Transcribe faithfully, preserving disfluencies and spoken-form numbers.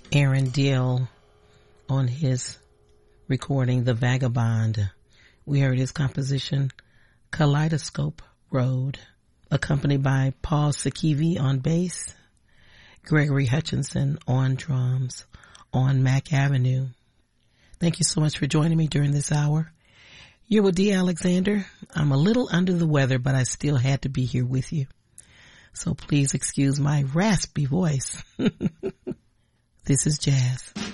Aaron Dill on his recording The Vagabond. We heard his composition Kaleidoscope Road, accompanied by Paul Sakivi on bass, Gregory Hutchinson on drums on Mack Avenue. Thank you so much for joining me during this hour. You're with Dee Alexander. I'm a little under the weather, but I still had to be here with you. So please excuse my raspy voice. This is jazz.